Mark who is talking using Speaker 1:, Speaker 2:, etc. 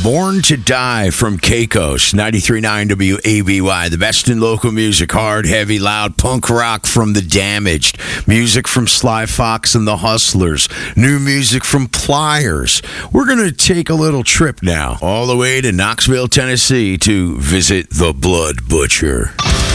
Speaker 1: Born to Die from Caicos, 93.9 WABY. The best in local music, hard, heavy, loud, punk rock from The Damaged, music from Sly Fox and the Hustlers, new music from Pliers. We're going to take a little trip now, all the way to Knoxville, Tennessee to visit the Blood Butcher.